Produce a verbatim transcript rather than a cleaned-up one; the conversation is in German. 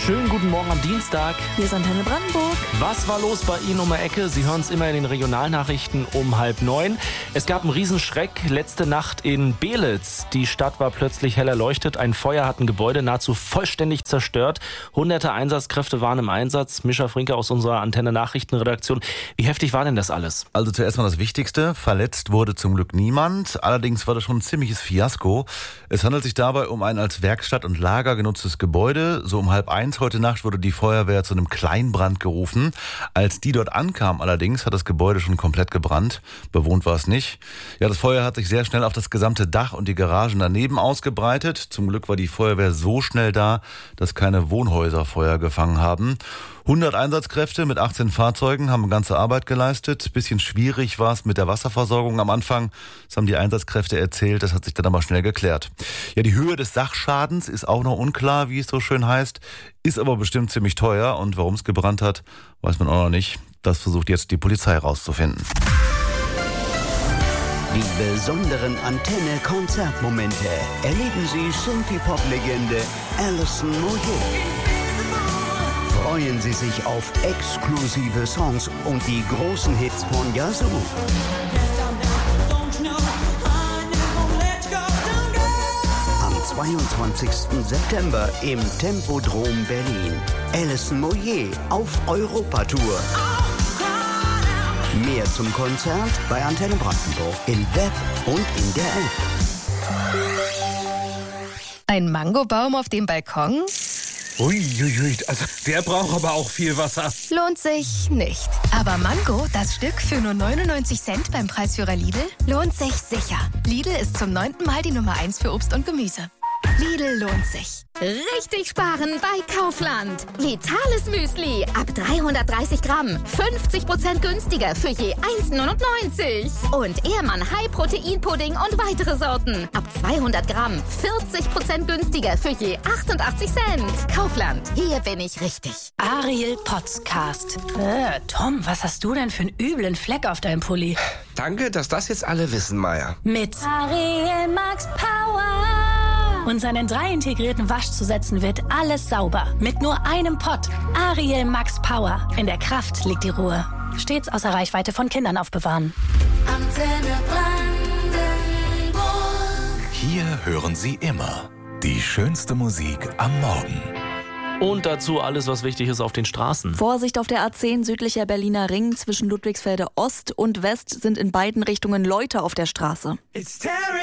Schönen guten Morgen am Dienstag. Hier ist Antenne Brandenburg. Was war los bei Ihnen um die Ecke? Sie hören es immer in den Regionalnachrichten um halb neun. Es gab einen Riesenschreck letzte Nacht in Beelitz. Die Stadt war plötzlich hell erleuchtet. Ein Feuer hat ein Gebäude nahezu vollständig zerstört. Hunderte Einsatzkräfte waren im Einsatz. Mischa Frinke aus unserer Antenne Nachrichtenredaktion. Wie heftig war denn das alles? Also zuerst mal das Wichtigste. Verletzt wurde zum Glück niemand. Allerdings war das schon ein ziemliches Fiasko. Es handelt sich dabei um ein als Werkstatt und Lager genutztes Gebäude. So um halb eins heute Nacht wurde die Feuerwehr zu einem Kleinbrand gerufen. Als die dort ankam allerdings, hat das Gebäude schon komplett gebrannt. Bewohnt war es nicht. Ja, das Feuer hat sich sehr schnell auf das gesamte Dach und die Garagen daneben ausgebreitet. Zum Glück war die Feuerwehr so schnell da, dass keine Wohnhäuser Feuer gefangen haben. hundert Einsatzkräfte mit achtzehn Fahrzeugen haben ganze Arbeit geleistet. Bisschen schwierig war es mit der Wasserversorgung am Anfang. Das haben die Einsatzkräfte erzählt. Das hat sich dann aber schnell geklärt. Ja, die Höhe des Sachschadens ist auch noch unklar, wie es so schön heißt. Ist aber bestimmt ziemlich teuer. Und warum es gebrannt hat, weiß man auch noch nicht. Das versucht jetzt die Polizei rauszufinden. Die besonderen Antenne-Konzertmomente erleben Sie Synthie-Pop-Legende Alison Moyet. Freuen Sie sich auf exklusive Songs und die großen Hits von Yazoo. Am zweiundzwanzigsten September im Tempodrom Berlin. Alison Moyet auf Europatour. Mehr zum Konzert bei Antenne Brandenburg im Web und in der App. Ein Mangobaum auf dem Balkon? Uiuiui, also der braucht aber auch viel Wasser. Lohnt sich nicht. Aber Mango, das Stück für nur neunundneunzig Cent beim Preisführer Lidl, lohnt sich sicher. Lidl ist zum neunten Mal die Nummer eins für Obst und Gemüse. Lidl lohnt sich. Richtig sparen bei Kaufland. Vitales Müsli ab dreihundertdreißig Gramm. fünfzig Prozent günstiger für je eins neunundneunzig. Und Ehrmann High Protein Pudding und weitere Sorten. Ab zweihundert Gramm. vierzig Prozent günstiger für je achtundachtzig Cent. Kaufland. Hier bin ich richtig. Ariel Podcast. Äh, Tom, was hast du denn für einen üblen Fleck auf deinem Pulli? Danke, dass das jetzt alle wissen, Maya. Mit Ariel Max Power. Und seinen drei integrierten Waschzusätzen wird alles sauber. Mit nur einem Pott. Ariel Max Power. In der Kraft liegt die Ruhe. Stets außer Reichweite von Kindern aufbewahren. Antenne Brandenburg. Hier hören Sie immer die schönste Musik am Morgen. Und dazu alles, was wichtig ist auf den Straßen. Vorsicht auf der A zehn, südlicher Berliner Ring. Zwischen Ludwigsfelde Ost und West sind in beiden Richtungen Leute auf der Straße. It's